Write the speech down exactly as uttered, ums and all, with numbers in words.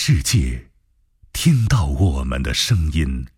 世界，听到我们的声音。